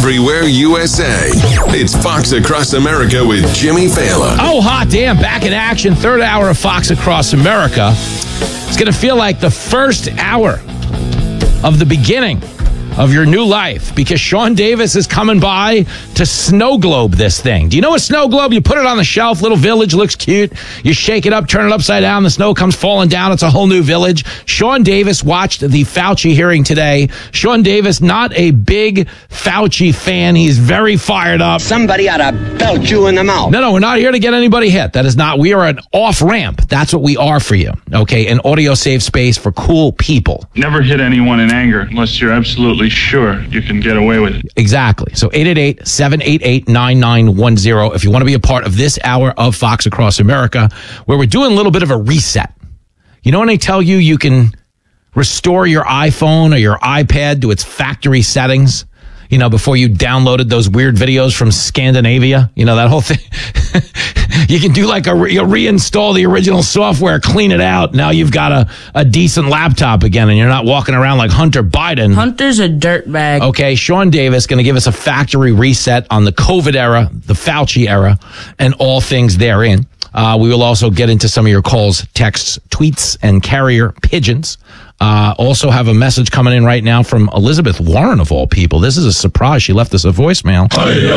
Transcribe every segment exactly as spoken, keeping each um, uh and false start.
everywhere U S A. It's Fox Across America with Jimmy Fallon. Oh, hot damn. Back in action. Third hour of Fox Across America. It's going to feel like the first hour of the beginning of your new life because Sean Davis is coming by to snow globe this thing. Do you know a snow globe? You put it on the shelf, little village, looks cute. You shake it up, turn it upside down, the snow comes falling down. It's a whole new village. Sean Davis watched the Fauci hearing today. Sean Davis, not a big Fauci fan. He's very fired up. Somebody ought to belt you in the mouth. No, no, we're not here to get anybody hit. That is not. We are an off ramp. That's what we are for you. Okay, an audio safe space for cool people. Never hit anyone in anger unless you're absolutely sure you can get away with it. Exactly. So eight eight eight, seven eight eight, nine nine one zero if you want to be a part of this hour of Fox Across America, where we're doing a little bit of a reset. You know when they tell you you can restore your iPhone or your iPad to its factory settings, you know, before you downloaded those weird videos from Scandinavia, you know, that whole thing. You can do like a re- reinstall the original software, clean it out. Now you've got a, a decent laptop again, and you're not walking around like Hunter Biden. Hunter's a dirtbag. Okay, Sean Davis going to give us a factory reset on the COVID era, the Fauci era, and all things therein. Uh, we will also get into some of your calls, texts, tweets, and carrier pigeons. Uh, also have a message coming in right now from Elizabeth Warren, of all people. This is a surprise. She left us a voicemail.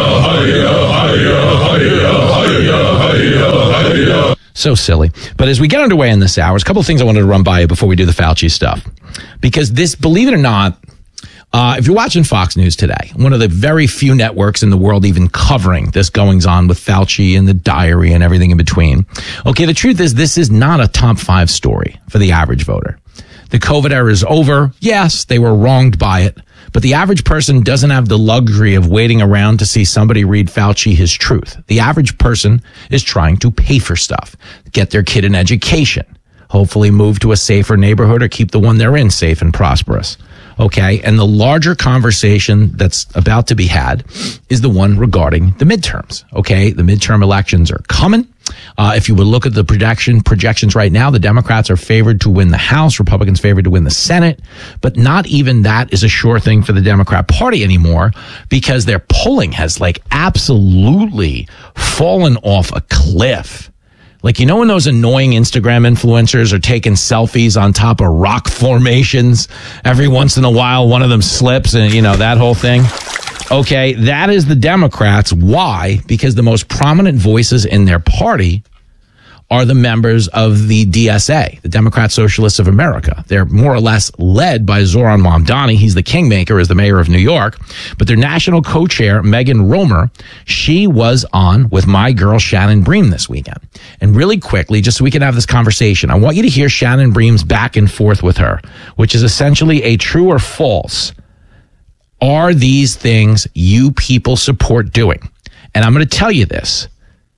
So silly. But as we get underway in this hour, there's a couple of things I wanted to run by you before we do the Fauci stuff. Because this, believe it or not, Uh, if you're watching Fox News today, one of the very few networks in the world even covering this goings on with Fauci and the diary and everything in between. Okay, the truth is this is not a top five story for the average voter. The COVID era is over. Yes, they were wronged by it. But the average person doesn't have the luxury of waiting around to see somebody read Fauci his truth. The average person is trying to pay for stuff, get their kid an education, hopefully move to a safer neighborhood or keep the one they're in safe and prosperous. Okay, and the larger conversation that's about to be had is the one regarding the midterms. Okay, the midterm elections are coming. Uh, if you would look at the projection projections right now, the Democrats are favored to win the House, Republicans favored to win the Senate, but not even that is a sure thing for the Democrat Party anymore because their polling has like absolutely fallen off a cliff. Like, you know when those annoying Instagram influencers are taking selfies on top of rock formations? Every once in a while, one of them slips and, you know, that whole thing. Okay, that is the Democrats. Why? Because the most prominent voices in their party are the members of the D S A, the Democrat Socialists of America. They're more or less led by Zoran Mamdani. He's the kingmaker as the mayor of New York. But their national co-chair, Megan Romer, she was on with my girl Shannon Bream this weekend. And really quickly, just so we can have this conversation, I want you to hear Shannon Bream's back and forth with her, which is essentially a true or false. Are these things you people support doing? And I'm going to tell you this.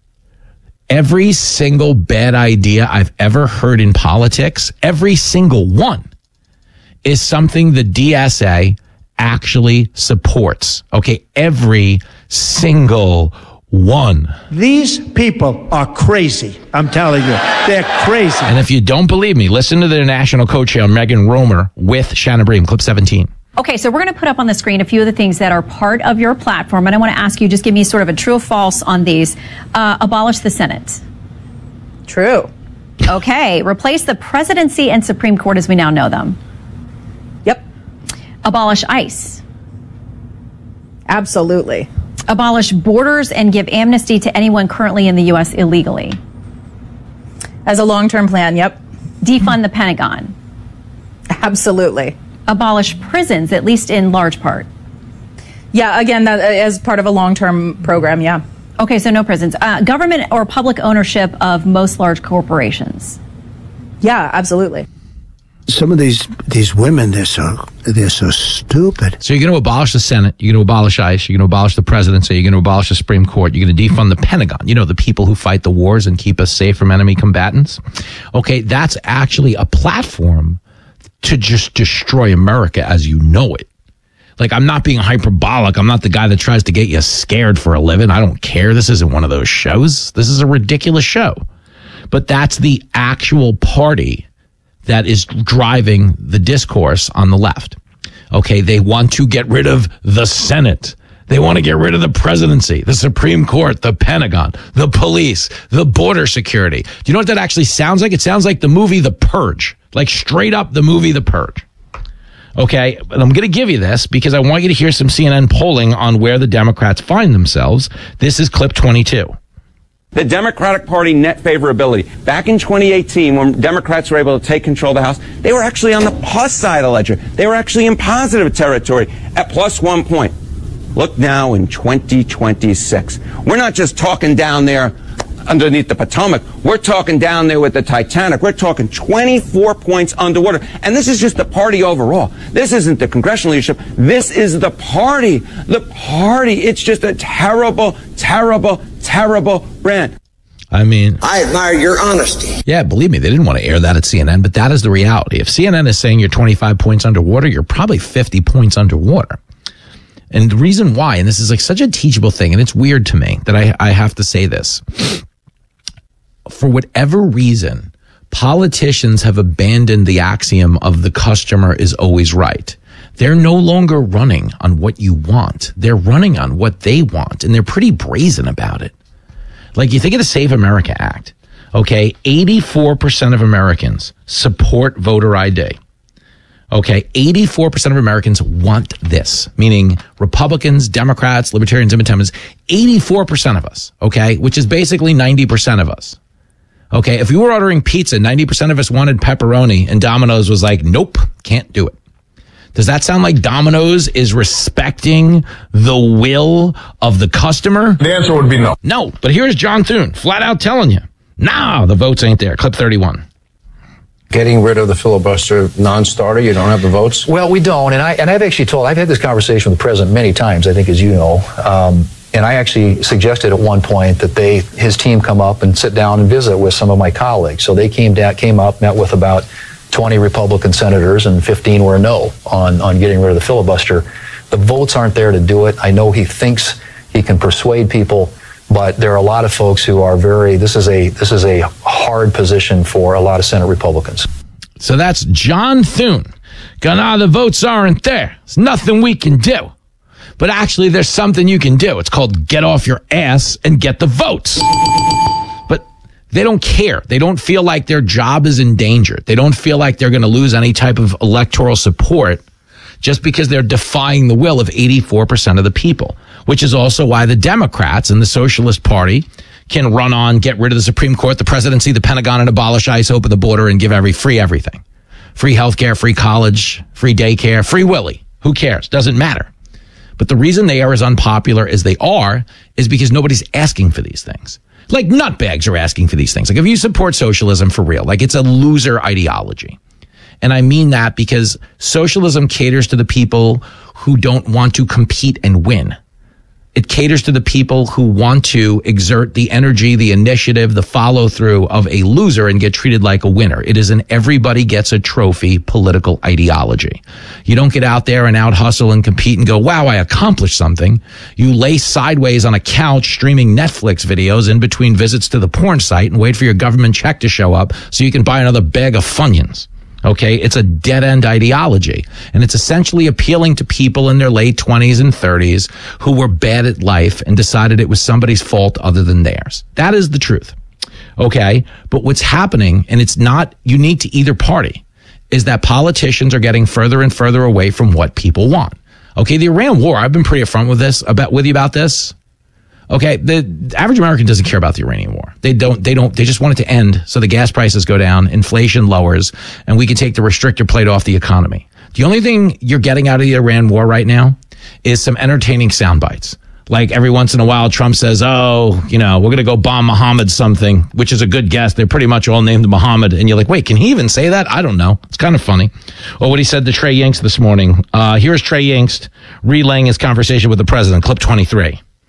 Every single bad idea I've ever heard in politics, every single one, is something the D S A actually supports. Okay, every single one. These people are crazy. I'm telling you, they're crazy. And if you don't believe me, listen to their national co-chair, Megan Romer, with Shannon Bream, clip seventeen. Okay, so we're going to put up on the screen a few of the things that are part of your platform, and I want to ask you, just give me sort of a true or false on these. Uh, abolish the Senate. True. Okay, replace the presidency and Supreme Court as we now know them. Yep. Abolish ICE. Absolutely. Abolish borders and give amnesty to anyone currently in the U S illegally. As a long-term plan, yep. Defund the Pentagon. Absolutely. Abolish prisons, at least in large part. Yeah, again, that as part of a long-term program, yeah. Okay, so no prisons. Uh, government or public ownership of most large corporations. Yeah, absolutely. Some of these these women, they're so they're so stupid. So you're going to abolish the Senate, you're going to abolish ICE, you're going to abolish the presidency, you're going to abolish the Supreme Court, you're going to defund the Pentagon. You know, the people who fight the wars and keep us safe from enemy combatants. Okay, that's actually a platform to just destroy America as you know it. Like, I'm not being hyperbolic. I'm not the guy that tries to get you scared for a living. I don't care. This isn't one of those shows. This is a ridiculous show. But that's the actual party that is driving the discourse on the left. Okay, they want to get rid of the Senate. They want to get rid of the presidency, the Supreme Court, the Pentagon, the police, the border security. Do you know what that actually sounds like? It sounds like the movie The Purge, like straight up the movie The Purge. Okay, and I'm going to give you this because I want you to hear some C N N polling on where the Democrats find themselves. This is clip twenty-two. The Democratic Party net favorability. Back in twenty eighteen, when Democrats were able to take control of the House, they were actually on the plus side of the ledger. They were actually in positive territory at plus one point. Look now in twenty twenty-six. We're not just talking down there underneath the Potomac. We're talking down there with the Titanic. We're talking twenty-four points underwater. And this is just the party overall. This isn't the congressional leadership. This is the party. The party. It's just a terrible, terrible, terrible brand. I mean, I admire your honesty. Yeah, believe me, they didn't want to air that at C N N, but that is the reality. If C N N is saying you're twenty-five points underwater, you're probably fifty points underwater. And the reason why, and this is like such a teachable thing, and it's weird to me that I, I have to say this. For whatever reason, politicians have abandoned the axiom of the customer is always right. They're no longer running on what you want. They're running on what they want, and they're pretty brazen about it. Like, you think of the Save America Act, okay? eighty-four percent of Americans support voter I D. Okay, eighty-four percent of Americans want this, meaning Republicans, Democrats, Libertarians, Independents, eighty-four percent of us, okay, which is basically ninety percent of us. Okay, if we were ordering pizza, ninety percent of us wanted pepperoni, and Domino's was like, nope, can't do it. Does that sound like Domino's is respecting the will of the customer? The answer would be no. No, but here's John Thune, flat out telling you, nah, the votes ain't there. Clip thirty-one. Getting rid of the filibuster non-starter, you don't have the votes? Well, we don't, and I and I've actually told, I've had this conversation with the president many times, I think, as you know, um, and I actually suggested at one point that they, his team, come up and sit down and visit with some of my colleagues. So they came down, came up, met with about twenty Republican senators, and fifteen were no on on getting rid of the filibuster. The votes aren't there to do it. I know he thinks he can persuade people, but there are a lot of folks who are very, this is a this is a hard position for a lot of Senate Republicans. So that's John Thune. Gonna, the votes aren't there. There's nothing we can do. But actually, there's something you can do. It's called get off your ass and get the votes. But they don't care. They don't feel like their job is in danger. They don't feel like they're going to lose any type of electoral support just because they're defying the will of eighty-four percent of the people, which is also why the Democrats and the Socialist Party can run on, get rid of the Supreme Court, the presidency, the Pentagon, and abolish ICE, open the border, and give every free everything. Free healthcare, free college, free daycare, free Willie. Who cares? Doesn't matter. But the reason they are as unpopular as they are is because nobody's asking for these things. Like nutbags are asking for these things. Like if you support socialism for real, like it's a loser ideology. And I mean that because socialism caters to the people who don't want to compete and win. It caters to the people who want to exert the energy, the initiative, the follow through of a loser and get treated like a winner. It is an everybody gets a trophy political ideology. You don't get out there and out hustle and compete and go, wow, I accomplished something. You lay sideways on a couch streaming Netflix videos in between visits to the porn site and wait for your government check to show up so you can buy another bag of Funyuns. Okay, it's a dead-end ideology, and it's essentially appealing to people in their late twenties and thirties who were bad at life and decided it was somebody's fault other than theirs. That is the truth. Okay, but what's happening, and it's not unique to either party, is that politicians are getting further and further away from what people want. Okay, the Iran war, I've been pretty upfront with this, about with you about this. Okay, the average American doesn't care about the Iranian war. They don't, they don't, they just want it to end so the gas prices go down, inflation lowers, and we can take the restrictor plate off the economy. The only thing you're getting out of the Iran war right now is some entertaining sound bites. Like every once in a while, Trump says, oh, you know, we're going to go bomb Muhammad something, which is a good guess. They're pretty much all named Muhammad. And you're like, wait, can he even say that? I don't know. It's kind of funny. Or what he said to Trey Yingst this morning. Uh, here's Trey Yingst relaying his conversation with the president. Clip twenty-three.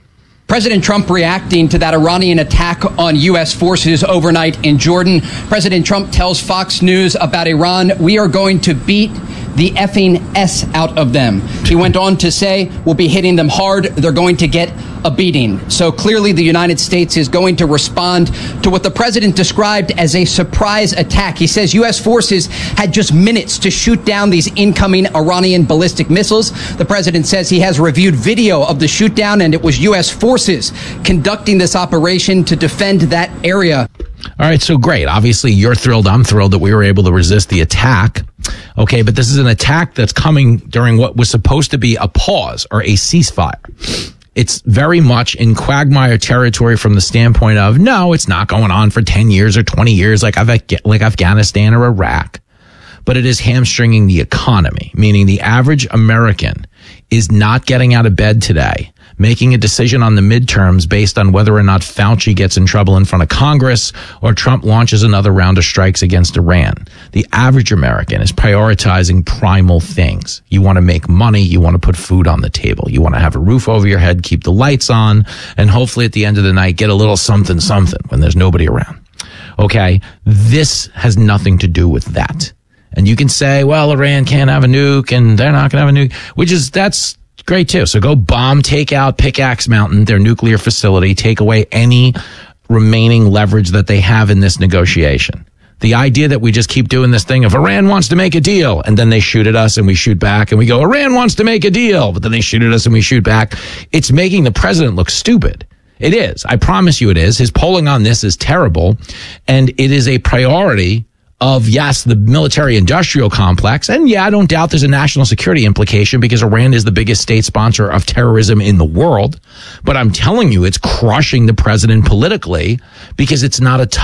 President Trump reacting to that Iranian attack on U S forces overnight in Jordan. President Trump tells Fox News about Iran, "We are going to beat the effing S out of them." He went on to say, "We'll be hitting them hard. They're going to get a beating." So clearly the United States is going to respond to what the president described as a surprise attack. He says U S forces had just minutes to shoot down these incoming Iranian ballistic missiles. The president says he has reviewed video of the shoot down, and it was U S forces conducting this operation to defend that area. All right, so great. Obviously, you're thrilled. I'm thrilled that we were able to resist the attack. Okay, but this is an attack that's coming during what was supposed to be a pause or a ceasefire. It's very much in quagmire territory from the standpoint of, no, it's not going on for ten years or twenty years like, like Afghanistan or Iraq, but it is hamstringing the economy, meaning the average American is not getting out of bed today, making a decision on the midterms based on whether or not Fauci gets in trouble in front of Congress or Trump launches another round of strikes against Iran. The average American is prioritizing primal things. You want to make money. You want to put food on the table. You want to have a roof over your head, keep the lights on, and hopefully at the end of the night, get a little something, something when there's nobody around. Okay. This has nothing to do with that. And you can say, well, Iran can't have a nuke and they're not going to have a nuke, which is, that's great too. So go bomb, take out Pickaxe Mountain, their nuclear facility, take away any remaining leverage that they have in this negotiation. The idea that we just keep doing this thing of Iran wants to make a deal and then they shoot at us and we shoot back and we go, Iran wants to make a deal, but then they shoot at us and we shoot back. It's making the president look stupid. It is. I promise you it is. His polling on this is terrible, and it is a priority of, yes, the military-industrial complex. And yeah, I don't doubt there's a national security implication because Iran is the biggest state sponsor of terrorism in the world. But I'm telling you, it's crushing the president politically because it's not a